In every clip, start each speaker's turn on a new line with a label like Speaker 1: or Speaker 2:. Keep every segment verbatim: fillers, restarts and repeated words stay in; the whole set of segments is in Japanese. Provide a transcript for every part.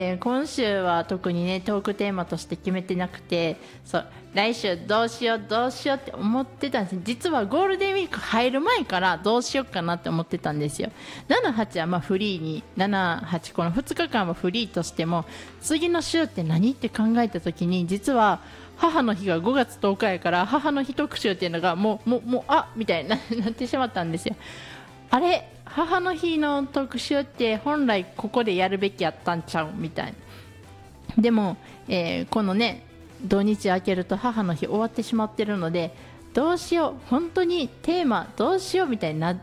Speaker 1: えー今週は特にねトークテーマとして決めてなくて、そう来週どうしようどうしようって思ってたんです。実はゴールデンウィーク入る前からどうしようかなって思ってたんですよ。なな、はちはまあフリーに、なな、はちこのふつかかんはフリーとしても、次の週って何って考えた時に、実は母の日がごがつとおかやから、母の日特集っていうのがもうもうもうあみたいにななってしまったんですよ。あれ母の日の特集って本来ここでやるべきやったんちゃうみたいな。でも、えーこのね土日明けると母の日終わってしまってるので、どうしよう本当にテーマどうしようみたいになって、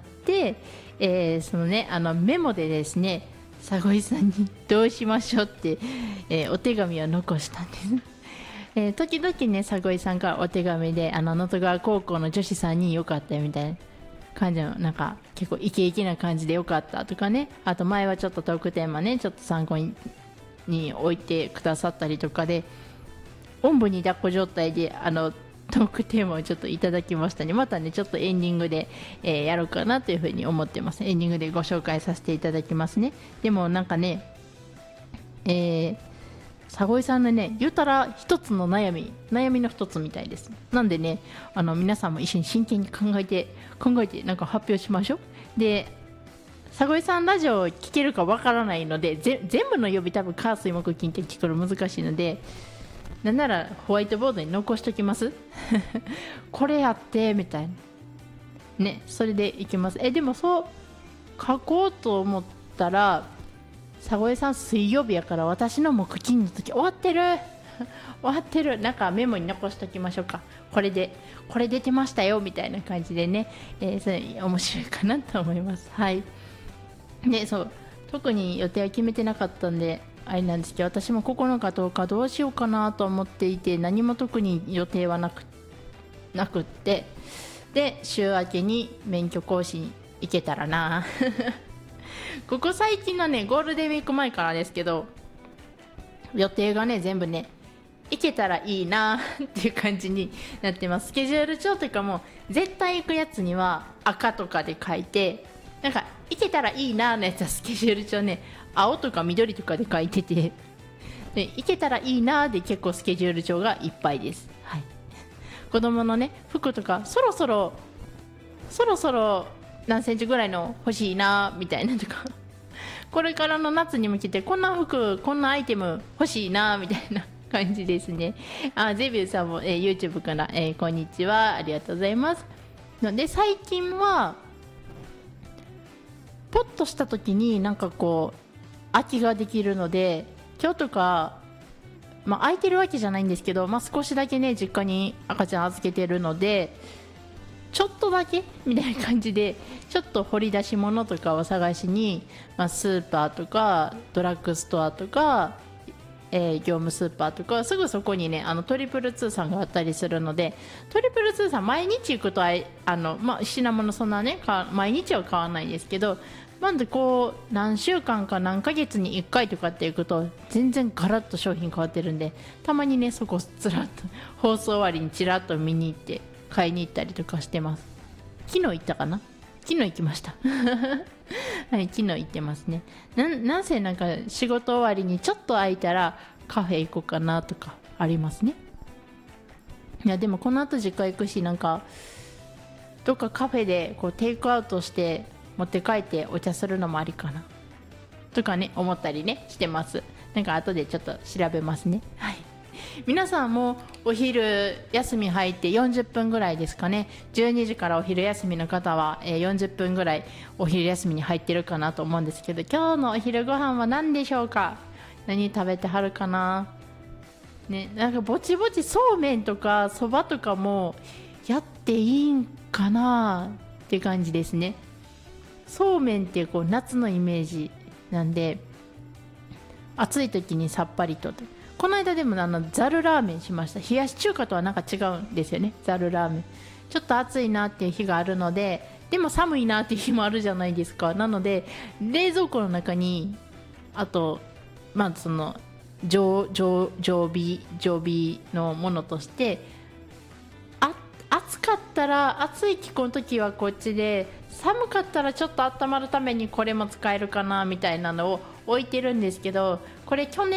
Speaker 1: えーそのねあのメモでですね佐越さんにどうしましょうって、えーお手紙を残したんです。えー時々ね佐越さんからお手紙で、あの能登川高校の女子さんにんよかったよみたいな感じの、なんか結構イケイケな感じでよかったとかね、あと前はちょっとトークテーマねちょっと参考にに置いてくださったりとかで、おんぶに抱っこ状態であのトークテーマをちょっといただきましたね。またねちょっとエンディングで、えーやろうかなというふうに思ってます。エンディングでご紹介させていただきますね。でもなんかね、えー佐越さんのね言うたら一つの悩み悩みの一つみたいです。なんでねあの皆さんも一緒に真剣に考えて考えてなんか発表しましょう。で佐越さんラジオ聞けるかわからないので、ぜ全部の曜日多分火水木金って聞くの難しいので、なんならホワイトボードに残しときますこれやってみたいなね、それでいきます。えでもそう書こうと思ったら、佐越さん水曜日やから私の木金の時終わってる終わってる。なんかメモに残しときましょうか。これでこれ出てましたよみたいな感じでね、えーそれ面白いかなと思います。はい。でそう特に予定は決めてなかったんであれなんですけど、私もここのかどうかどうしようかなと思っていて、何も特に予定はなくなくって、で週明けに免許講師に行けたらなここ最近のねゴールデンウィーク前からですけど、予定がね全部ね行けたらいいなっていう感じになってます。スケジュール帳とかも絶対行くやつには赤とかで書いて、なんか行けたらいいなのやつはスケジュール帳ね青とか緑とかで書いてて、で行けたらいいなで結構スケジュール帳がいっぱいです。はい、子供のね服とかそろそろそろそろ何センチぐらいの欲しいなみたいなとかこれからの夏に向けてこんな服こんなアイテム欲しいなみたいな感じですね。あゼビューさんも、えー YouTube から、えーこんにちはありがとうございます。ので最近はポッとした時になんかこう空きができるので、今日とか、まあ、空いてるわけじゃないんですけど、まあ、少しだけね実家に赤ちゃん預けてるので、ちょっとだけみたいな感じでちょっと掘り出し物とかを探しに、まあ、スーパーとかドラッグストアとか、えー業務スーパーとかすぐそこにねあのトリプルツーさんがあったりするので、トリプルツーさん毎日行くとあいあの、まあ、品物そんなねか毎日は買わないですけど、まずこう何週間か何ヶ月にいっかいとかっていくと全然ガラッと商品変わってるんで、たまにねそこつらっと放送終わりにちらっと見に行って買いに行ったりとかしてます。昨日行ったかな、昨日行きましたはい昨日行ってますね。ななんせなんか仕事終わりにちょっと空いたらカフェ行こうかなとかありますね。いやでもこの後実家行くし、なんかどっかカフェでこうテイクアウトして持って帰ってお茶するのもありかなとかね思ったりねしてます。なんか後でちょっと調べますね。はい、皆さんもお昼休み入ってよんじゅっぷんぐらいですかね、じゅうにじからお昼休みの方は、えーよんじゅっぷんぐらいお昼休みに入ってるかなと思うんですけど、今日のお昼ご飯は何でしょうか。何食べてはるかな、ね、なんかぼちぼちそうめんとかそばとかもやっていいんかなって感じですね。そうめんってこう夏のイメージなんで暑い時にさっぱりと。この間でもあのざるラーメンしました。冷やし中華とはなんか違うんですよね。ざるラーメンちょっと暑いなっていう日があるので、でも寒いなっていう日もあるじゃないですか。なので冷蔵庫の中にあとまあその常常常備常備のものとして、あ暑かったら暑い気候の時はこっちで、寒かったらちょっと温まるためにこれも使えるかなみたいなのを置いてるんですけど、これ去年